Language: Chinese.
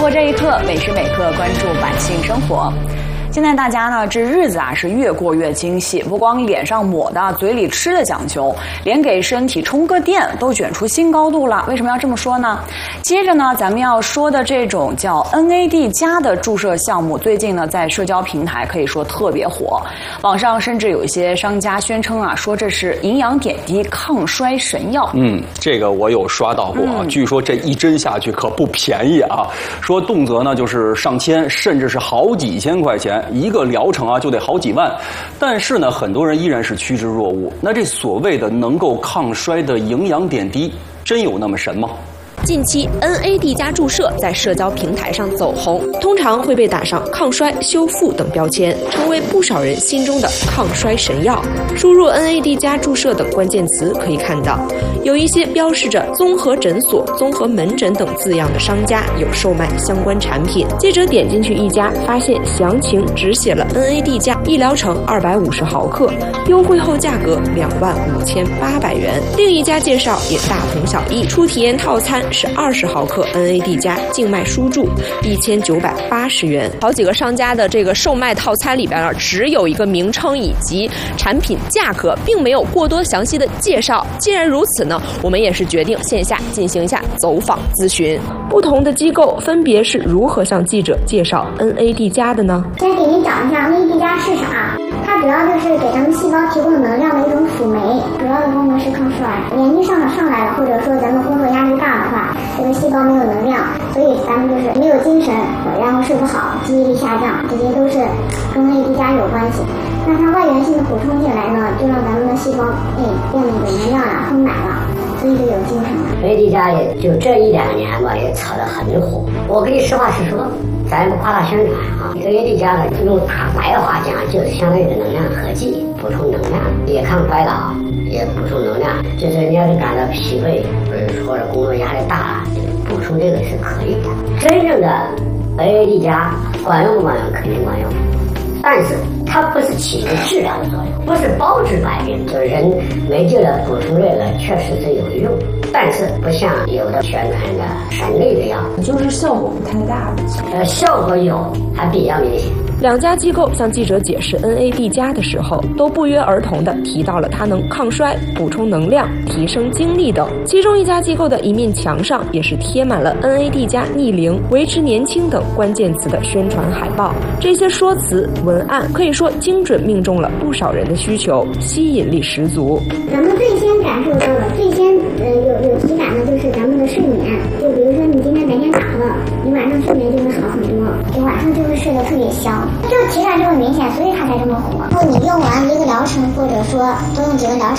活这一刻，每时每刻关注百姓生活。现在大家呢，这日子是越过越精细，不光脸上抹的、嘴里吃的讲究，连给身体充个电都卷出新高度了。为什么要这么说呢？接着呢，咱们要说的这种叫 NAD+ 的注射项目，最近呢在社交平台可以说特别火，网上甚至有一些商家宣称说这是营养点滴抗衰神药。 这个我有刷到过据说这一针下去可不便宜啊，说动辄呢就是上千，甚至是好几千块钱。一个疗程就得好几万，但是呢，很多人依然是趋之若鹜。那这所谓的能够抗衰的营养点滴，真有那么神吗？ 近期 NAD+ 注射在社交平台上走红，通常会被打上抗衰、修复等标签，成为不少人心中的抗衰神药。输入 NAD+ 注射等关键词可以看到，有一些标示着综合诊所、综合门诊等字样的商家有售卖相关产品。记者点进去一家，发现详情只写了 NAD+一疗程250毫克，优惠后价格25800元。另一家介绍也大同小异，初体验套餐是20毫克 NAD+ 静脉输注，1980元。好几个商家的这个售卖套餐里边呢，只有一个名称以及产品价格，并没有过多详细的介绍。既然如此呢，我们也是决定线下进行一下走访咨询。不同的机构分别是如何向记者介绍 NAD+ 的呢？ 先给您讲一下 NAD+ 是啥。它主要就是给咱们细胞提供能量的一种辅酶，主要的功能是抗衰。年纪上来了，或者说咱们工作压力大的话，这个细胞没有能量，所以咱们就是没有精神，然后睡不好，记忆力下降，这些都是跟 NAD+ 有关系。那它外源性的补充进来呢，就让咱们的细胞变得有能量了，丰满了，所以就有精神了。 NAD+ 也就这1-2年吧，也炒得很火。我跟你实话实说，咱也不夸大宣传NAD+ 呢，用大白话讲，就是相当于能量合剂，补充能量，也抗衰老，也补充能量。就是你要是感到疲惫，或者工作压力大了，补充这个是可以的。真正的 NAD+ 管用不管用？肯定管用。但是它不是起一个治疗的作用，不是包治百病，就是人没劲了补充这个确实是有用，但是不像有的宣传的神类的药， 就是效果不太大的。 效果有，还比较明显。 两家机构向记者解释 NAD+ 的时候，都不约而同地提到了它能抗衰、补充能量、提升精力等。其中一家机构的一面墙上也是贴满了 NAD+ 逆龄、维持年轻等关键词的宣传海报。这些说辞文案可以说精准命中了不少人的需求，吸引力十足。 咱们最先感受到的、最先有体感的就是咱们的睡眠。就比如说你今天白天打了，你晚上睡眠就会好很多，就晚上就会睡得特别香。这个体感就很明显，所以它才这么火。然后你用完一个疗程，或者说多用几个疗程